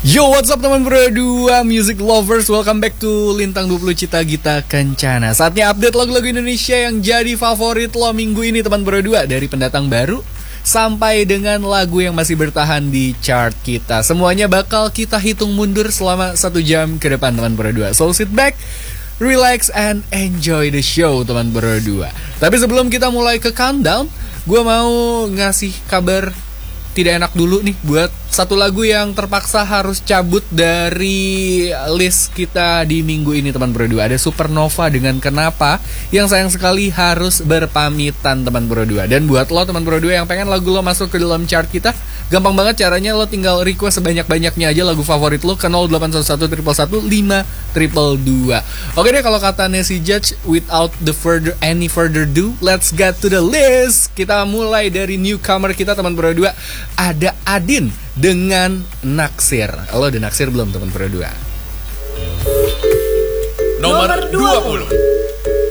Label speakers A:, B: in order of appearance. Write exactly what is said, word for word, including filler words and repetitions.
A: Yo, what's up teman berdua, music lovers, welcome back to Lintang dua puluh Cita Gita Kencana. Saatnya update lagu-lagu Indonesia yang jadi favorit lo minggu ini teman berdua. Dari pendatang baru sampai dengan lagu yang masih bertahan di chart kita. Semuanya bakal kita hitung mundur selama satu jam ke depan teman berdua. So sit back, relax and enjoy the show teman berdua. Tapi sebelum kita mulai ke countdown, gue mau ngasih kabar tidak enak dulu nih buat satu lagu yang terpaksa harus cabut dari list kita di minggu ini teman berdua. Ada Supernova dengan Kenapa yang sayang sekali harus berpamitan teman berdua. Dan buat lo teman berdua yang pengen lagu lo masuk ke dalam chart kita, gampang banget caranya. Lo tinggal request sebanyak-banyaknya aja lagu favorit lo ke nol delapan satu satu satu satu lima dua dua. Oke deh, kalau kata Nancy Judge, without the further any further ado, let's get to the list. Kita mulai dari newcomer kita teman berdua. Ada Adin dengan Naksir. Lo udah naksir belum teman berdua?
B: Nomor dua puluh.